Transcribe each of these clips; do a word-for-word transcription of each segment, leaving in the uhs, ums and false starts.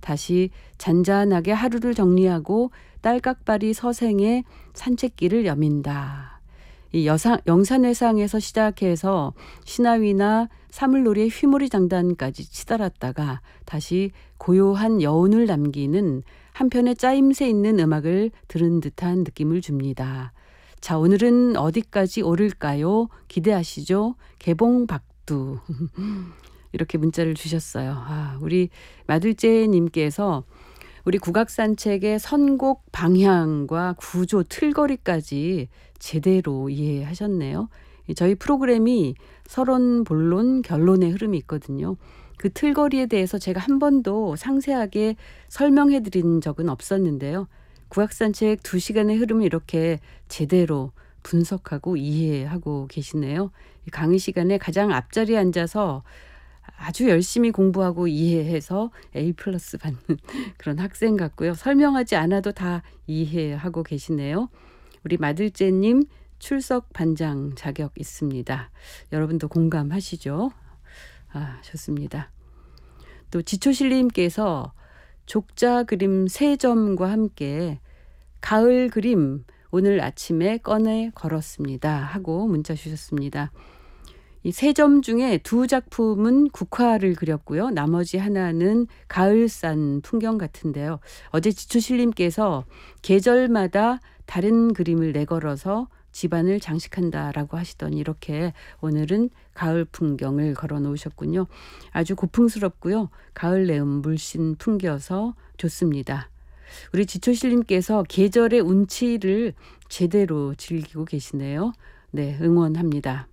다시 잔잔하게 하루를 정리하고 딸깍바리 서생의 산책길을 여민다. 이 여상, 영산회상에서 시작해서 신하위나 사물놀이의 휘몰이 장단까지 치달았다가 다시 고요한 여운을 남기는 한편의 짜임새 있는 음악을 들은 듯한 느낌을 줍니다. 자, 오늘은 어디까지 오를까요? 기대하시죠? 개봉박두. 이렇게 문자를 주셨어요. 아, 우리 마들제님께서 우리 국악산책의 선곡 방향과 구조, 틀거리까지 제대로 이해하셨네요. 저희 프로그램이 서론, 본론, 결론의 흐름이 있거든요. 그 틀거리에 대해서 제가 한 번도 상세하게 설명해 드린 적은 없었는데요. 국악산책 두 시간의 흐름을 이렇게 제대로 분석하고 이해하고 계시네요. 강의 시간에 가장 앞자리에 앉아서 아주 열심히 공부하고 이해해서 A 플러스 받는 그런 학생 같고요. 설명하지 않아도 다 이해하고 계시네요. 우리 마들제님 출석 반장 자격 있습니다. 여러분도 공감하시죠? 아, 좋습니다. 또 지초실님께서 족자 그림 세 점과 함께 가을 그림 오늘 아침에 꺼내 걸었습니다 하고 문자 주셨습니다. 이 세 점 중에 두 작품은 국화를 그렸고요. 나머지 하나는 가을산 풍경 같은데요. 어제 지초실님께서 계절마다 다른 그림을 내걸어서 집안을 장식한다라고 하시더니 이렇게 오늘은 가을 풍경을 걸어 놓으셨군요. 아주 고풍스럽고요. 가을 내음 물씬 풍겨서 좋습니다. 우리 지초실님께서 계절의 운치를 제대로 즐기고 계시네요. 네, 응원합니다.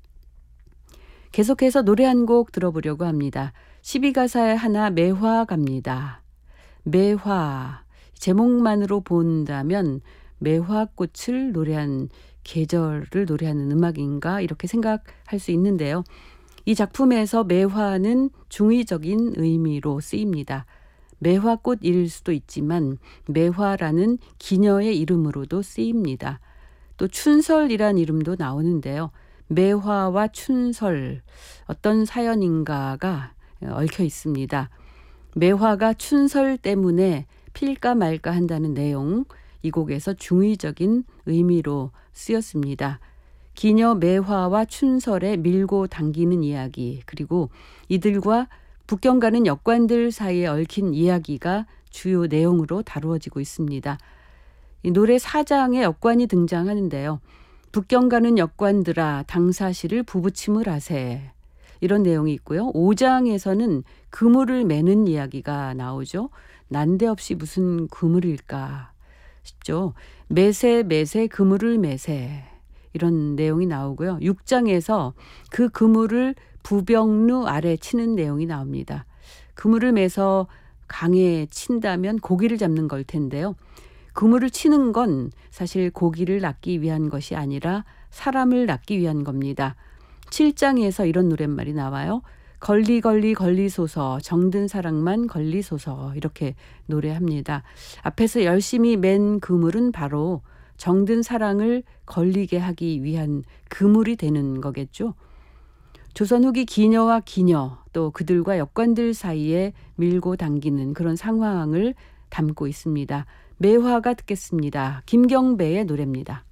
계속해서 노래 한 곡 들어보려고 합니다. 십이 가사에 하나 매화 갑니다. 매화, 제목만으로 본다면 매화꽃을 노래한 계절을 노래하는 음악인가 이렇게 생각할 수 있는데요. 이 작품에서 매화는 중의적인 의미로 쓰입니다. 매화꽃일 수도 있지만 매화라는 기녀의 이름으로도 쓰입니다. 또 춘설이란 이름도 나오는데요. 매화와 춘설, 어떤 사연인가가 얽혀 있습니다. 매화가 춘설 때문에 필까 말까 한다는 내용, 이 곡에서 중의적인 의미로 쓰였습니다. 기녀 매화와 춘설에 밀고 당기는 이야기, 그리고 이들과 북경가는 역관들 사이에 얽힌 이야기가 주요 내용으로 다루어지고 있습니다. 이 노래 사 장에 역관이 등장하는데요. 북경가는 역관들아 당사시를 부부침을 하세, 이런 내용이 있고요. 오 장에서는 그물을 매는 이야기가 나오죠. 난데없이 무슨 그물일까 싶죠. 매세 매세 그물을 매세, 이런 내용이 나오고요. 육 장에서 그 그물을 부병루 아래 치는 내용이 나옵니다. 그물을 매서 강에 친다면 고기를 잡는 걸 텐데요. 그물을 치는 건 사실 고기를 낚기 위한 것이 아니라 사람을 낚기 위한 겁니다. 칠 장에서 이런 노랫말이 나와요. 걸리 걸리 걸리소서 정든 사랑만 걸리소서, 이렇게 노래합니다. 앞에서 열심히 맨 그물은 바로 정든 사랑을 걸리게 하기 위한 그물이 되는 거겠죠. 조선 후기 기녀와 기녀, 또 그들과 역관들 사이에 밀고 당기는 그런 상황을 담고 있습니다. 매화가 듣겠습니다. 김경배의 노래입니다.